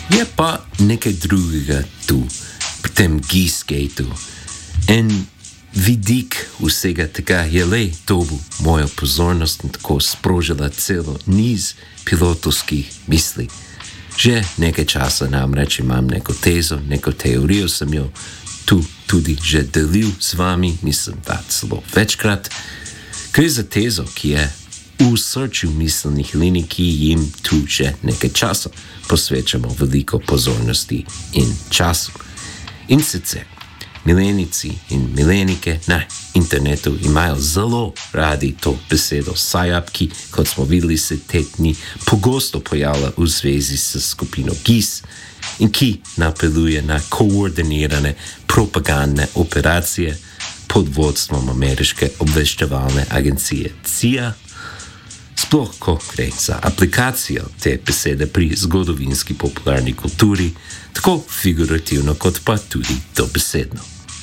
Je pa nekaj drugega tu, pri tem Geesegateu. En vidik vsega tega je le dobil mojo pozornost in tako sprožila celo niz pilotovskih misli. Že nekaj časa namreč imam neko tezo, neko teorijo, sem jo tu tudi že delil z vami, mislim, da celo večkrat. Gre za tezo, ki je v srču miselnih linij, ki jim tu že nekaj časa posvečamo veliko pozornosti in času. In sicer, milenici in milenike na internetu imajo zelo radi to besedo psyop, ki, kot smo videli, se te dni pogosto pojavlja v zvezi s skupino GIS in ki napeluje na koordinirane propagandne operacije pod vodstvom ameriške obveščevalne agencije CIA, sploh ko gre za aplikacijo te besede pri zgodovinski popularni kulturi, tako figurativno kot pa tudi dobesedno.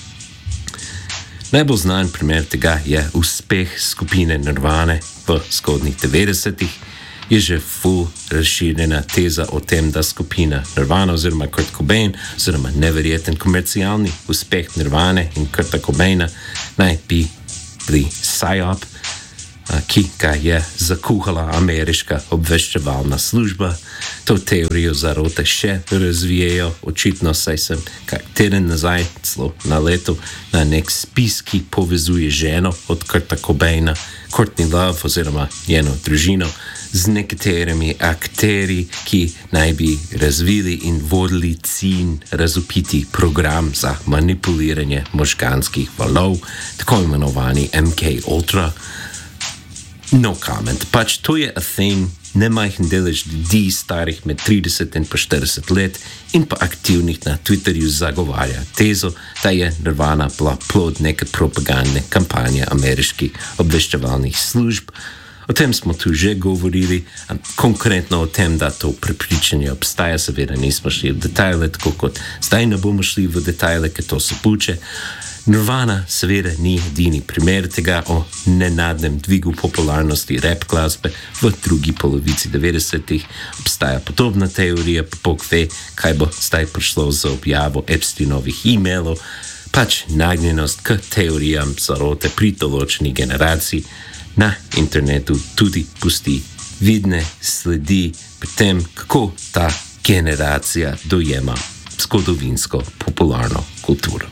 Najbolj znan primer tega je uspeh skupine Nirvane v zgodnjih 90-ih. Je že full razširjena teza o tem, da skupina Nirvana oziroma Kurt Cobain oziroma neverjeten komercialni uspeh Nirvane in Kurta Cobaina naj bi bili psyop, ki ga je zakuhala ameriška obveščevalna služba. To teorijo zarote še razvijajo, očitno saj sem kak teden nazaj celo naletel na nek spis, ki povezuje ženo od Kurta Cobaina, Courtney Love oziroma njeno družino, z nekaterimi akteri, ki naj bi razvili in vodili cilj razvpiti program za manipuliranje možganskih valov, tako imenovani MK Ultra. No comment, pač to je a thing, nemajhen delež ljudi starih med 30 in pa 40 let in pa aktivnih na Twitterju zagovarja tezo, da je Nirvana bila plod neke propagandne kampanje ameriških obveščevalnih služb. O tem smo tu že govorili, konkretno o tem, da to prepričanje obstaja, seveda nismo šli v detajle, tako kot zdaj ne bomo šli v detajle, ker to so puče. Nirvana seveda ni edini primer tega o nenadnem dvigu popularnosti rap glasbe v drugi polovici 90-ih. Obstaja podobna teorija, pa Bog ve, kaj bo zdaj prišlo za objavo Epsteinovih e-mailov, pač nagnjenost k teorijam zarote pri določeni generaciji na internetu tudi pusti vidne sledi pri tem, kako ta generacija dojema zgodovinsko popularno kulturo.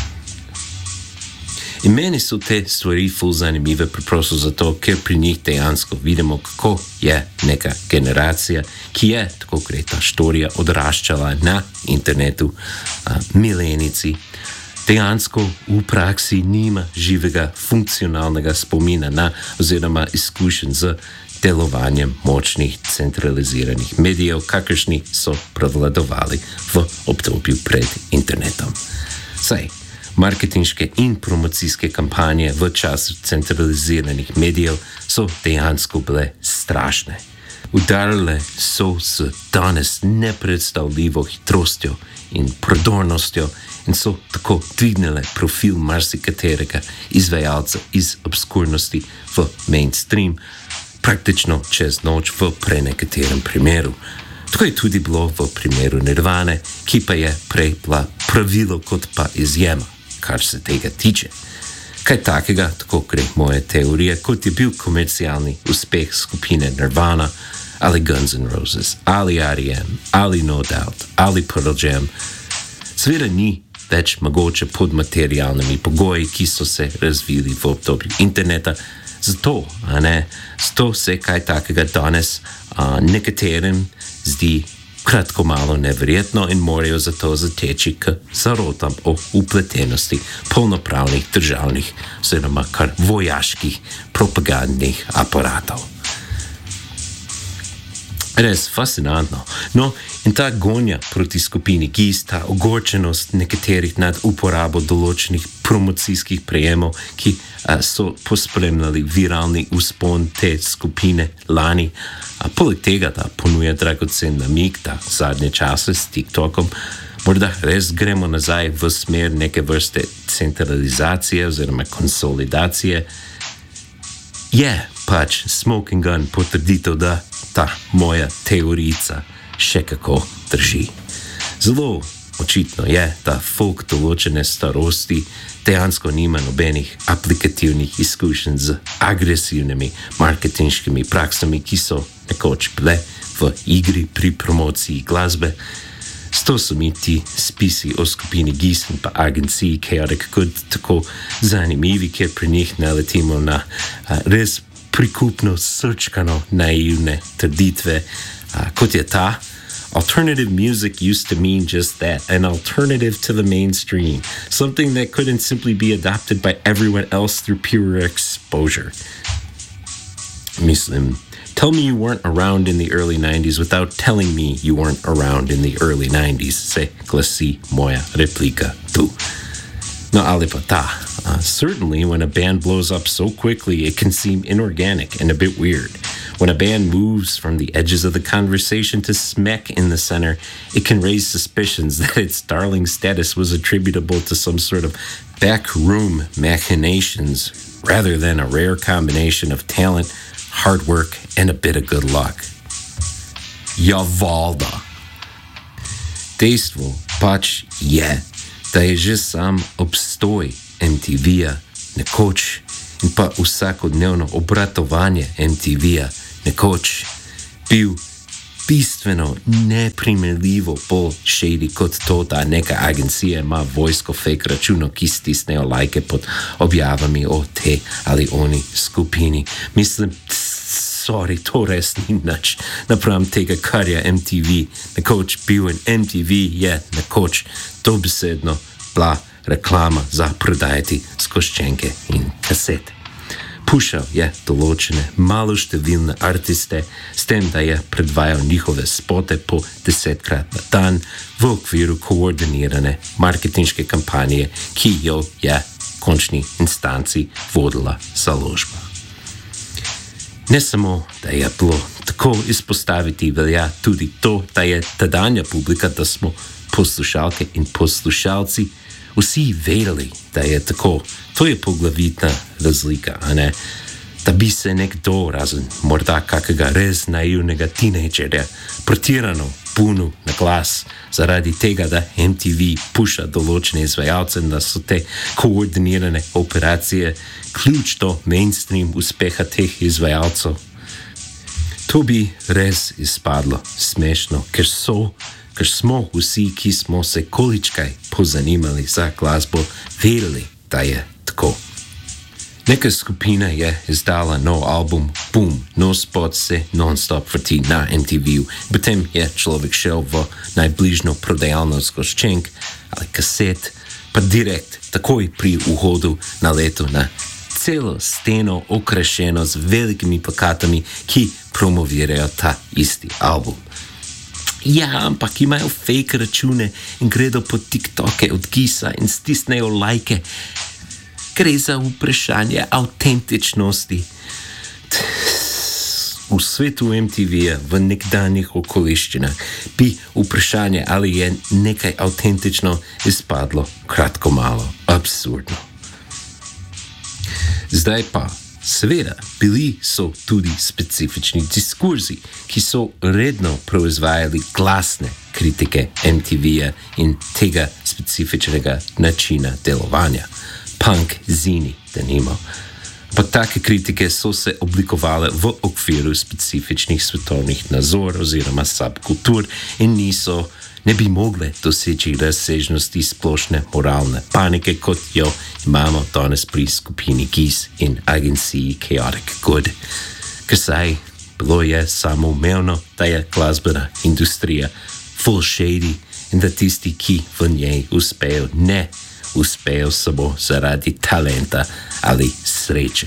In meni so te stvari ful zanimive preprosto zato, ker pri njih dejansko vidimo, kako je neka generacija, ki je, tako gre ta štorija, odraščala na internetu, milenici, dejansko v praksi nima živega funkcionalnega spomina na oziroma izkušenj z delovanjem močnih centraliziranih medijev, kakršni so prevladovali v obdobju pred internetom. Saj, marketinške in promocijske kampanje v času centraliziranih medijev so dejansko bile strašne. Udarile so s danes nepredstavljivo hitrostjo in prodornostjo in so tako dvignile profil marsikaterega izvajalca iz obskurnosti v mainstream, praktično čez noč v prenekaterem primeru. Tako je tudi bilo v primeru Nirvane, ki pa je prej bila pravilo kot pa izjema, kar se tega tiče. Kaj takega, tako gre moje teorije, kot je bil komercialni uspeh skupine Nirvana, ali Guns N' Roses, ali R.E.M., ali No Doubt, ali Pearl Jam, seveda ni več mogoče pod materialnimi pogoji, ki so se razvili v obdobju interneta. Zato se kaj takega danes nekaterim zdi kratko malo neverjetno in morajo zato zateči k zarotam o upletenosti polnopravnih državnih oziroma kar vojaških propagandnih aparatov. Res fascinantno. No, in ta gonja proti skupini GIS, ta ogorčenost nekaterih nad uporabo določenih promocijskih prejemov, ki so pospremljali viralni vzpon te skupine lani. Poleg tega, da ponuja dragocen namig, da zadnje čase s TikTokom, morda res gremo nazaj v smer neke vrste centralizacije oziroma konsolidacije, je pač smoking gun potrditev, da ta moja teorica še kako drži. Zelo očitno je, da folk določene starosti dejansko nima nobenih aplikativnih izkušenj z agresivnimi marketinškimi praksami, ki so nekoč bile v igri pri promociji glasbe. Zato so mi ti spisi o skupini GIS in pa agenciji Chaotic Good tako zanimivi, ker pri njih naletimo na res prikupno srčkano naivne trditve, kot je ta: alternative music used to mean just that, an alternative to the mainstream, something that couldn't simply be adopted by everyone else through pure exposure. Mislim, tell me you weren't around in the early 90s without telling me you weren't around in the early 90s, se glasi moja replika tu. No, ali pa ta. Certainly, when a band blows up so quickly, it can seem inorganic and a bit weird. When a band moves from the edges of the conversation to smack in the center, it can raise suspicions that its darling status was attributable to some sort of backroom machinations rather than a rare combination of talent, hard work, and a bit of good luck. Javalda. Dejstvo pač je, da je že sam obstoj MTV-ja nekoč in pa vsakodnevno obratovanje MTV-ja nekoč bil bistveno neprimerljivo bolj shady kot to, da neka agencija ima vojsko fake računov, ki stisnejo lajke pod objavami o te ali oni skupini. Mislim, sorry, to res ni nič napram tega, kar je MTV nekoč bil, in MTV je nekoč dobesedno bila reklama za prodajati skoščenke in kasete. Pušal je določene maloštevilne artiste s tem, da je predvajal njihove spote po 10-krat na dan v okviru koordinirane marketinške kampanje, ki jo je v končni instanci vodila založba. Ne samo, da je bilo tako izpostaviti, velja tudi to, da je tedanja publika, da smo poslušalke in poslušalci vsi vedeli, da je tako. To je poglavitna razlika, a ne? Da bi se nekdo, razen morda kakega res naivnega tinejdžerja, pretirano bunil na glas zaradi tega, da MTV puša določene izvajalce, da so te koordinirane operacije ključ do mainstream uspeha teh izvajalcev. To bi res izpadlo smešno, ker smo vsi, ki smo se količkaj pozanimali za glasbo, vedeli, da je tako. Neka skupina je izdala nov album, boom, nov spot se non-stop vrti na MTV-ju. Potem je človek šel v najbližno prodajalno zgoščenk ali kaset, pa direkt, takoj pri vhodu na leto na celo steno okrašeno z velikimi plakatami, ki promovirajo ta isti album. Ja, ampak imajo fake račune in gredo po TikToke od GIS-a in stisnejo lajke. Gre za vprašanje avtentičnosti. V svetu MTV-ja v nekdanjih okoliščinah bi vprašanje, ali je nekaj avtentično, izpadlo kratko malo absurdno. Zdaj pa, seveda, bili so tudi specifični diskurzi, ki so redno proizvajali glasne kritike MTV-ja in tega specifičnega načina delovanja. Punk zini, denimo. Pa take kritike so se oblikovale v okviru specifičnih svetovnih nazorov oziroma subkultur in ne bi mogle doseči razsežnosti splošne moralne panike, kot jo imamo danes pri skupini GIS in agenciji Chaotic Good. Ker saj bilo je samoumevno, da je glasbena industrija full shady in da tisti, ki v njej uspejo samo zaradi talenta ali sreče.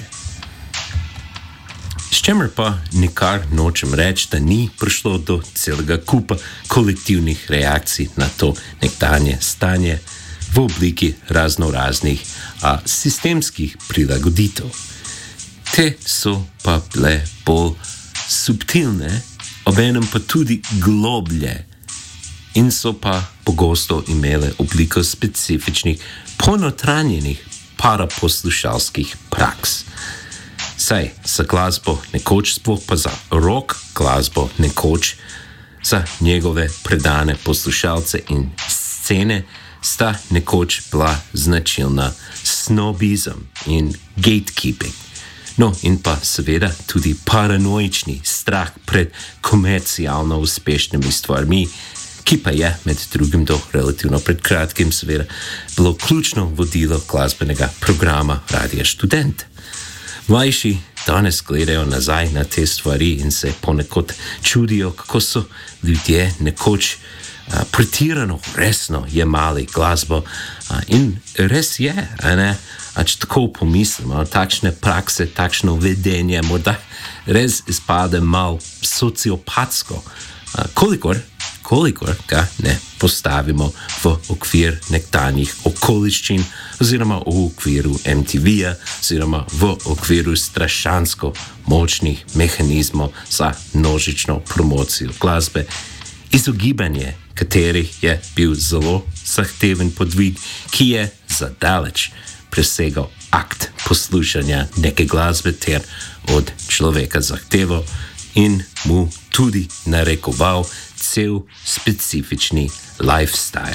S čemer pa nikar nočem reči, da ni prišlo do celega kupa kolektivnih reakcij na to nekdanje stanje v obliki raznoraznih sistemskih prilagoditev. Te so pa bile bolj subtilne, obenem pa tudi globlje in so pa pogosto imele obliko specifičnih ponotranjenih paraposlušalskih praks. Saj za glasbo nekoč, sploh pa za rock glasbo nekoč, za njegove predane poslušalce in scene sta nekoč bila značilna snobizem in gatekeeping. No, in pa seveda tudi paranoični strah pred komercialno uspešnimi stvarmi, ki pa je med drugim do relativno pred kratkim seveda bilo ključno vodilo glasbenega programa Radia Študent. Mlajši danes gledajo nazaj na te stvari in se ponekod čudijo, kako so ljudje nekoč pretirano resno jemali glasbo in res je, če tako pomislimo, takšne prakse, takšno vedenje morda res izpade malo sociopatsko, kolikor ga ne postavimo v okvir nekdanjih okoliščin oziroma v okviru MTV-ja oziroma v okviru strašansko močnih mehanizmov za množično promocijo glasbe, izogibanje katerih je bil zelo zahteven podvig, ki je zadaleč presegal akt poslušanja neke glasbe ter od človeka zahteval in mu tudi narekoval cel specifični lifestyle.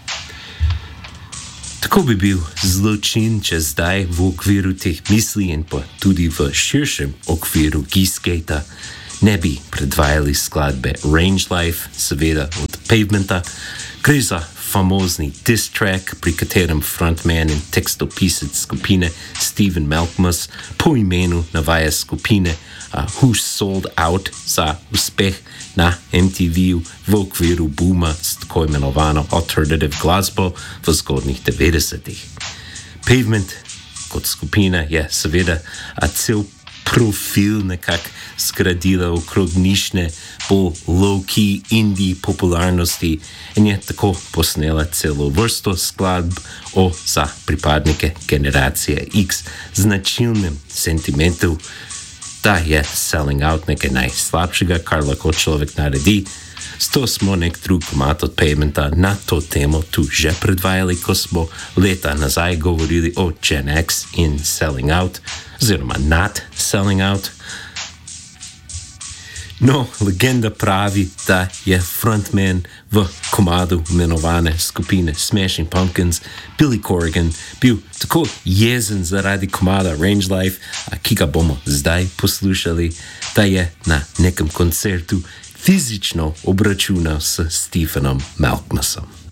Tako bi bil zločin, če zdaj v okviru teh misli in pa tudi v širšem okviru Geekskata ne bi predvajali skladbe Range Life, seveda od Pavementa. Gre za famozni diss track, pri katerem frontman in tekstopisec skupine Stephen Malkmus po imenu navaja skupine Who Sold Out za uspeh na MTV-ju v okviru booma s tako imenovano alternative glasbo v zgodnjih 90-ih. Pavement kot skupina je seveda cel profil nekako zgradila okrog nišne, bolj low-key indie popularnosti in je tako posnela celo vrsto skladb za pripadnike generacije X značilnem sentimentu, da je Selling Out nekaj najslabšega, kar lahko človek naredi. Zato smo nek drug komad od Pavementa na to temo tu že predvajali, ko smo leta nazaj govorili o Gen X in Selling Out, oziroma Not Selling Out. No, legenda pravi, da je frontman v komadu imenovane skupine Smashing Pumpkins, Billy Corgan, bil tako jezen zaradi komada Range Life, ki ga bomo zdaj poslušali, da je na nekem koncertu fizično obračunal s Stephenom Malkmusom.